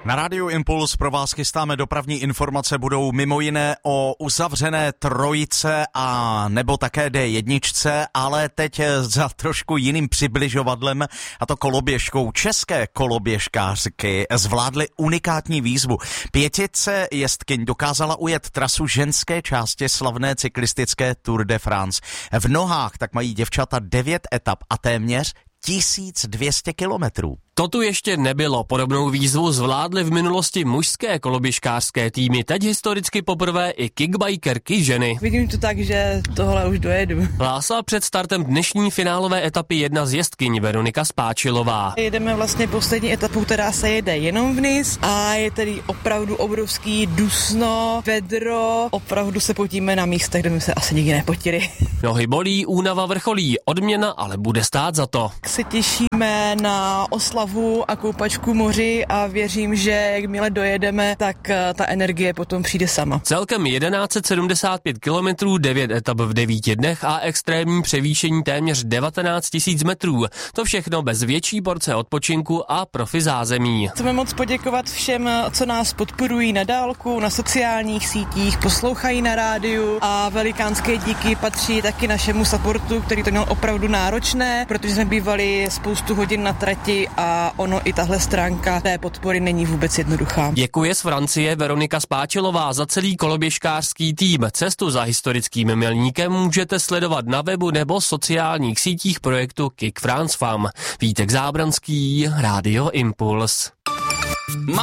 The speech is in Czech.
Na Rádiu Impuls pro vás chystáme dopravní informace, budou mimo jiné o uzavřené trojice a nebo také D1, ale teď za trošku jiným přibližovadlem, a to koloběžkou. České koloběžkářky zvládly unikátní výzvu. Pětice jezdkyň dokázala ujet trasu ženské části slavné cyklistické Tour de France. V nohách tak mají děvčata 9 etap a téměř 1200 kilometrů. To tu ještě nebylo. Podobnou výzvu zvládly v minulosti mužské koloběžkářské týmy. Teď historicky poprvé i kickbikerky ženy. Vidím to tak, že tohle už dojedu. Hlásila před startem dnešní finálové etapy jedna z jezdkyň Veronika Spáčilová. Jedeme vlastně poslední etapu, která se jede jenom vniz a je tedy opravdu obrovský dusno, vedro. Opravdu se potíme na místech, kde my se asi nikdy nepotili. Nohy bolí, únava vrcholí, odměna ale bude stát za to. Se těšíme na oslavu a koupačku moři a věřím, že jakmile dojedeme, tak ta energie potom přijde sama. Celkem 1175 kilometrů, 9 etap v 9 dnech a extrémní převýšení téměř 19 000 metrů. To všechno bez větší porce odpočinku a profi zázemí. Chceme moc poděkovat všem, co nás podporují na dálku, na sociálních sítích, poslouchají na rádiu a velikánské díky patří taky našemu supportu, který to měl opravdu náročné, protože jsme bývali spoustu hodin na trati a ono i tahle stránka té podpory není vůbec jednoduchá. Děkuje z Francie Veronika Spáčilová za celý koloběžkářský tým. Cestu za historickým milníkem můžete sledovat na webu nebo sociálních sítích projektu Kick France Fam. Vítek Zábranský, Rádio Impuls.